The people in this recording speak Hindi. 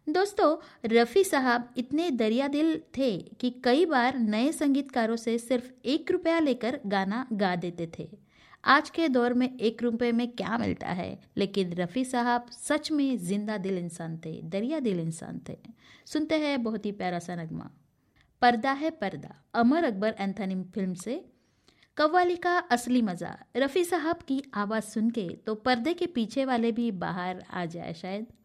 दोस्तों, रफ़ी साहब इतने दरिया दिल थे कि कई बार नए संगीतकारों से सिर्फ 1 रुपया लेकर गाना गा देते थे। आज के दौर में 1 रुपए में क्या मिलता है, लेकिन रफ़ी साहब सच में जिंदा दिल इंसान थे, दरिया दिल इंसान थे। सुनते हैं बहुत ही प्यारा सा नगमा। पर्दा है पर्दा, अमर अकबर एंथनी फिल्म से। कव्वाली का असली मज़ा, रफ़ी साहब की आवाज़ सुन के तो पर्दे के पीछे वाले भी बाहर आ जाए शायद।